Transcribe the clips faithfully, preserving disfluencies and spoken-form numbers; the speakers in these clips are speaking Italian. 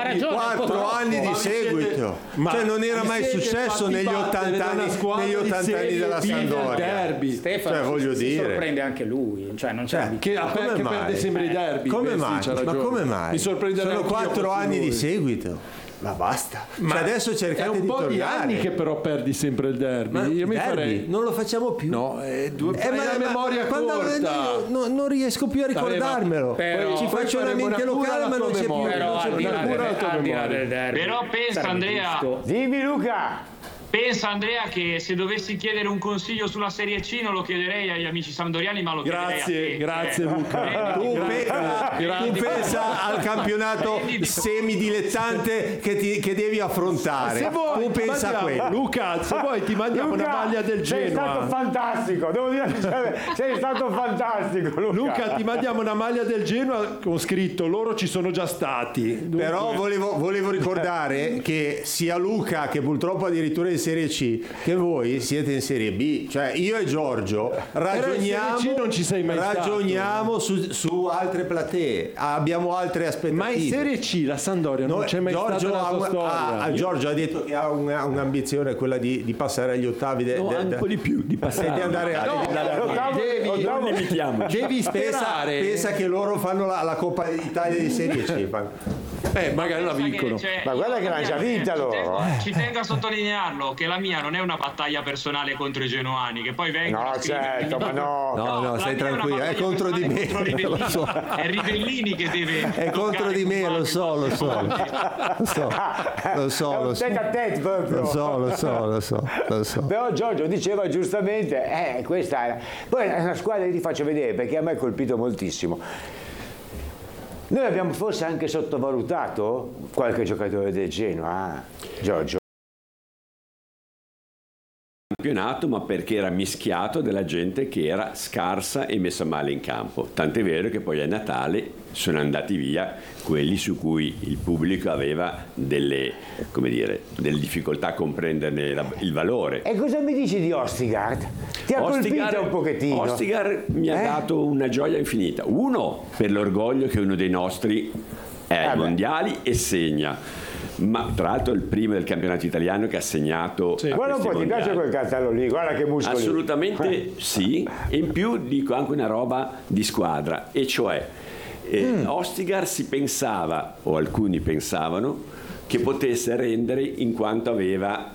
ragione, quattro anni di seguito, ma cioè non era mai successo negli ottanta anni, negli ottanta anni della Sampdoria. Derby. Stefano, cioè, voglio si, dire. si sorprende anche lui, cioè non c'è Cioè, Che, come che mai? perde sempre i derby. Come Beh, mai? sì, c'ha Ma ragione. come mai? Mi sorprenderà Sono anch'io quattro fossi anni lui. di seguito. Ma basta. Ma Cioè, adesso cercate è un di po' di tornare. anni che però perdi sempre il derby. Ma Io mi derby, farei. non lo facciamo più. No, è due Eh, hai ma- la ma- memoria quando- corta. no, non riesco più a ricordarmelo. però- ci faccio una faremo mente una cura locale, alla ma non tua c'è più. memoria. però non c'è al più. di là Una cura del- alla tua al di là memoria. del derby, Però pensa, sarebbe Andrea- giusto. Dimmi Luca. Pensa Andrea che se dovessi chiedere un consiglio sulla Serie C non lo chiederei agli amici sampdoriani, ma lo chiederei a Grazie, te. grazie Eh, Luca. Tu, prendi- pensa, tu pensa al campionato semidilettante che, ti, che devi affrontare. Se vuoi, tu ti pensa a mandiamo- quello. Luca, se vuoi ti mandiamo Luca, una maglia del sei stato Genoa. fantastico, devo dire, sei stato fantastico Luca. Luca, ti mandiamo una maglia del Genoa con scritto loro ci sono già stati. Dunque, Però volevo, volevo ricordare che sia Luca, che purtroppo addirittura in Serie C, che voi siete in Serie B. Cioè io e Giorgio ragioniamo, in Serie C non ci sei mai ragioniamo su, su altre platee, abbiamo altre aspettative. ma in Serie C la Sampdoria non Noi- c'è mai Giorgio stata ha, nella sua un- storia. ha- ha- Giorgio ha detto che ha una- un'ambizione, quella di, di passare agli ottavi de- No, de- un de- po' di più, di passare. e di andare a, No, e di andare a- Ottavo- devi, ottavo- devi pensa, sperare. pensa che loro fanno la, la Coppa d'Italia di Serie C. Eh, magari la Pensa che, vincono. cioè, Ma guarda io- che l'hanno già ci vinta tengo- loro, eh. Ci tengo a sottolinearlo che la mia non è una battaglia personale contro i genuani, che poi vengono No, a scrivere- certo, ma no. No, no, la stai mia è una tranquillo, è battaglia contro di me, personale contro lo Rivellini. so. È Rivellini che deve È contro di me, lo so, lo so, lo so, lo so, È lo un so, tête à tête proprio. lo so, lo so, lo so, lo so. Però Giorgio diceva giustamente, eh, questa è... Poi è una squadra che ti faccio vedere perché a me ha colpito moltissimo. Noi abbiamo forse anche sottovalutato qualche giocatore del Genoa, eh, Giorgio. campionato, ma perché era mischiato della gente che era scarsa e messa male in campo. Tant'è vero che poi a Natale sono andati via quelli su cui il pubblico aveva delle, come dire, delle difficoltà a comprenderne la- il valore. E cosa mi dici di Ostigard? Ti ha colpito un pochettino? Ostigar mi ha Eh? dato una gioia infinita. Uno, per l'orgoglio che uno dei nostri è ai beh. mondiali e segna. Ma tra l'altro è il primo del campionato italiano che ha segnato a Guarda un questi po', ti piace mondiali. quel cartello lì? Guarda che muscoli. Assolutamente sì, e in più dico anche una roba di squadra, e cioè eh, Ostigar si pensava, o alcuni pensavano, che potesse rendere in quanto aveva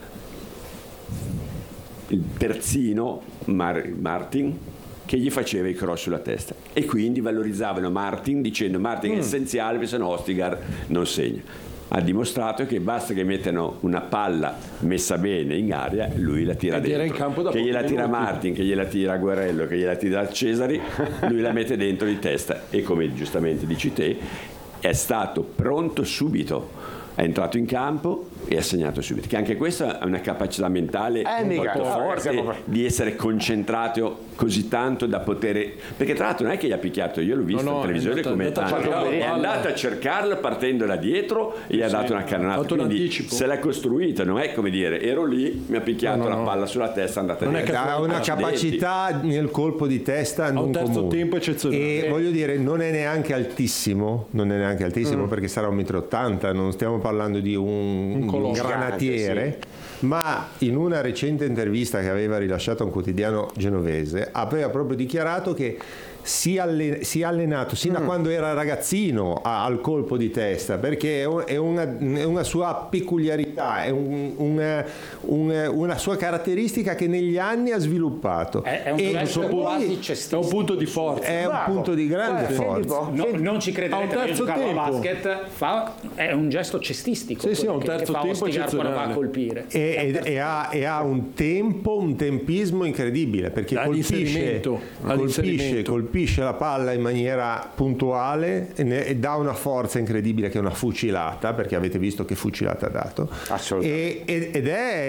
il terzino Mar- Martin che gli faceva i cross sulla testa, e quindi valorizzavano Martin dicendo Martin è essenziale perché sennò Ostigar non segna. Ha dimostrato che basta che mettano una palla messa bene in aria, lui la tira Ed era dentro. in campo da che gliela pochi tira minuti. Martin, che gliela tira Guerrello, che gliela tira Cesari, lui la mette dentro di testa, e come giustamente dici te è stato pronto subito, è entrato in campo e ha segnato subito, che anche questa è una capacità mentale Eh, mica, molto no, forte, siamo- di essere concentrato così tanto da poter, perché tra l'altro non è che gli ha picchiato, io l'ho visto No, no, in televisione è andato- come è andato a tanto, cercare è la palla. andato a cercarla partendo da dietro e gli ha dato una ha cannonata, fatto un quindi anticipo. se l'è costruita, non è come dire ero lì, mi ha picchiato No, no, la no. palla sulla testa, è andata Non è via. che- Ha una Accidenti. capacità nel colpo di testa non un terzo comune. tempo eccezionale. E voglio dire, non è neanche altissimo, non è neanche altissimo Mm. perché sarà un metro e ottanta, non stiamo parlando di un, un colosso. granatiere, ma in una recente intervista che aveva rilasciato a un quotidiano genovese aveva proprio dichiarato che si, alle- si è allenato sin Mm. da quando era ragazzino a- al colpo di testa, perché è, un- è una, è una sua peculiarità, è un- un- un- una sua caratteristica che negli anni ha sviluppato. È, è un E gesto poi quasi È cestistico. un punto di forza. è un Bravo. punto di grande Guarda, senti un forza. po'. No, Senti- non ci Ha crederete, un ma io terzo giocavo a tempo. basket, fa, è un gesto cestistico, Sì, sì, quello ha un che- terzo che fa tempo Ostigar quando va a eccezionale. colpire. E, e- e ha, e ha un tempo, un tempismo incredibile, perché colpisce, All'inserimento, colpisce, all'inserimento. colpisce la palla in maniera puntuale e, ne- e dà una forza incredibile, che è una fucilata, perché avete visto che fucilata ha dato. Assolutamente. E- ed, ed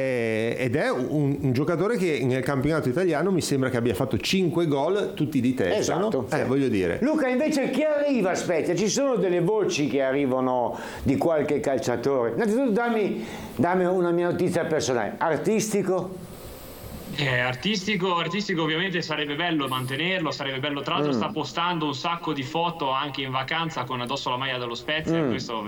è, ed è un, un giocatore che nel campionato italiano mi sembra che abbia fatto cinque gol tutti di testa. Esatto, no? sì. Eh, voglio dire. Luca, invece chi arriva? Aspetta, ci sono delle voci che arrivano di qualche calciatore. Innanzitutto dammi, dammi una mia notizia personale. Artistico? Eh, artistico, artistico ovviamente sarebbe bello mantenerlo, sarebbe bello, tra l'altro sta postando un sacco di foto anche in vacanza con addosso la maglia dello Spezia, questo